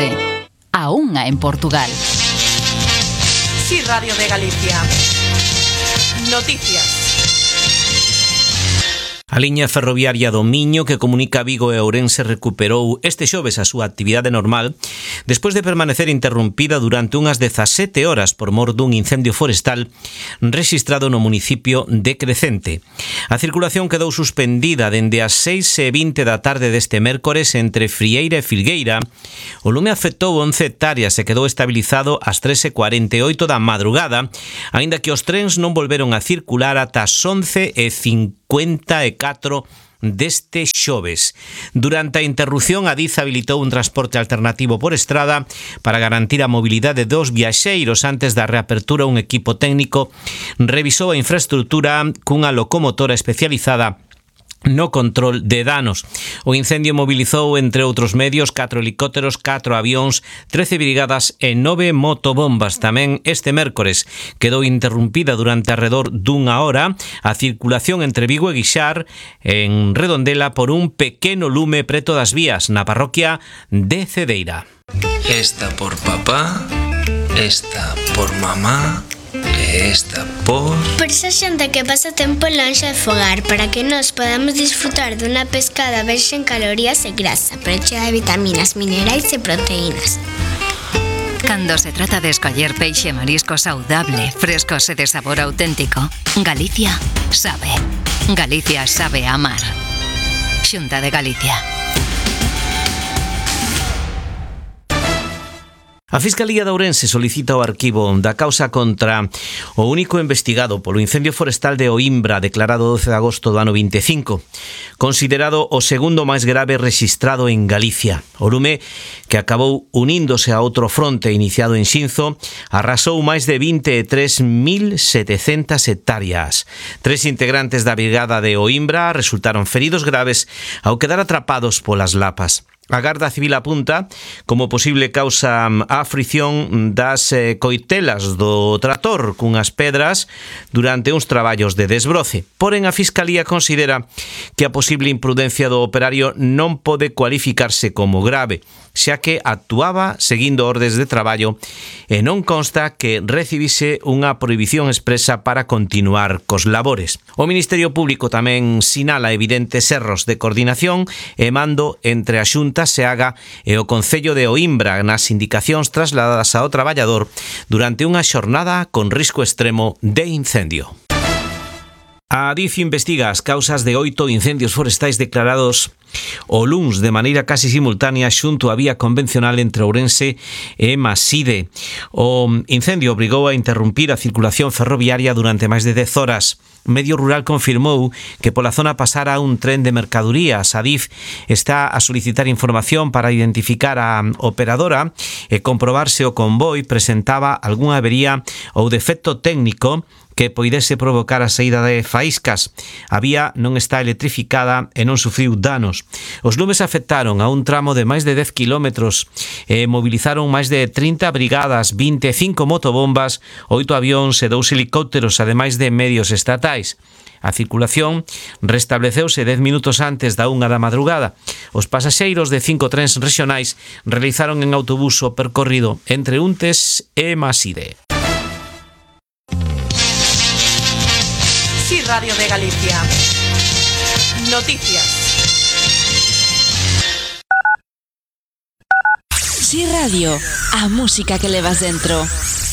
tarde. A unha en Portugal. Sí, Radio de Galicia. Noticias. A liña ferroviaria do Miño que comunica Vigo e Ourense recuperou este xoves a súa actividade normal despois de permanecer interrompida durante unhas 17 horas por mor dun incendio forestal rexistrado no municipio de Crecente. A circulación quedou suspendida dende as 6:20 da tarde deste mércores entre Frieira e Filgueira. O lume afectou 11 hectáreas e quedou estabilizado ás 3:48 da madrugada, aínda que os trens non volveron a circular ata as 11:54 deste xoves. Durante a interrupción, Adif habilitou un transporte alternativo por estrada para garantir a mobilidade dos viaxeiros. Antes da reapertura, un equipo técnico revisou a infraestructura cunha locomotora especializada no control de danos. O incendio mobilizou, entre outros medios, 4 helicópteros, 4 avións, 13 brigadas e 9 motobombas. Tamén este mércores quedou interrumpida durante alrededor dunha hora a circulación entre Vigo e Guixar en Redondela por un pequeno lume preto das vías na parroquia de Cedeira. Esta por papá, esta por mamá, esta por esa xente que pasa tempo lonxe de fogar, para que nós podamos disfrutar dunha pescada verxe en calorías e grasa, pero chea de vitaminas, minerais e proteínas. Cando se trata de escoller peixe e marisco saudable, frescos e de sabor auténtico, Galicia sabe. Galicia sabe amar. Xunta de Galicia. A Fiscalía de Ourense solicita o arquivo da causa contra o único investigado polo incendio forestal de Oimbra declarado 12 de agosto do ano 25, considerado o segundo máis grave rexistrado en Galicia. O lume, que acabou uníndose a outro fronte iniciado en Xinzo, arrasou máis de 23.700 hectáreas. 3 integrantes da brigada de Oimbra resultaron feridos graves ao quedar atrapados polas lapas. A Garda Civil apunta como posible causa a fricción das coitelas do trator cunhas pedras durante uns traballos de desbroce. Porén, a Fiscalía considera que a posible imprudencia do operario non pode cualificarse como grave, xa que actuaba seguindo ordes de traballo e non consta que recibise unha prohibición expresa para continuar cos labores. O Ministerio Público tamén sinala evidentes erros de coordinación e mando entre a Xunta Seaga e o Concello de Oimbra nas indicacións trasladadas ao traballador durante unha xornada con risco extremo de incendio. A Adif investiga as causas de 8 incendios forestais declarados o luns de maneira casi simultánea xunto á vía convencional entre Ourense e Maside. O incendio obrigou a interrumpir a circulación ferroviaria durante máis de 10 horas. Medio Rural confirmou que pola zona pasara un tren de mercadorías. Adif está a solicitar información para identificar a operadora e comprobar se o convoi presentaba algunha avería ou defecto técnico que poidese provocar a saída de faíscas. A vía non está electrificada e non sufriu danos. Os lumes afectaron a un tramo de máis de 10 kilómetros e mobilizaron máis de 30 brigadas, 25 motobombas, 8 avións e 2 helicópteros, ademais de medios estatais. A circulación restableceuse 10 minutos antes da 1 da madrugada. Os pasaxeiros de 5 trens rexionais realizaron en autobús o percorrido entre Untes e Maside. Sí, Radio de Galicia. Noticias. Sí Radio, a música que levas dentro.